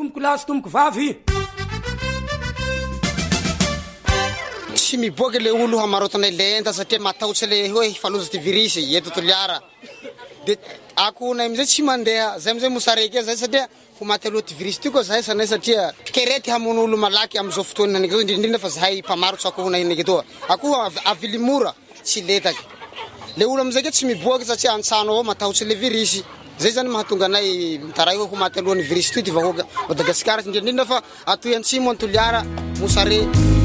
tomboko lahy sy tomboko vavy. Tsy miboaky le olo hamarotanay lenta satria matahotsy le hoe faloza ty virusy eto Toliara. De akonay amizay tsy mandeha, zay amizay mosareky zay satria ho maty aloha ty virusy ty koa zahay sanay satria kerety hamono olo malaky amizao fotoana nake zao indrindra fa zahay mpamarotsy akohonay nake toa. Akoho avily mora tsy letaky. Le olo amizay ke tsy miboaky satria antsano avao matahotsy le virusy. Zay zany mahatonga anay mitaray hoe ho maty alohan'ny virusy ty vahoaka Madagasikara indrindra fa atoy Antsimo Toliara Mosare.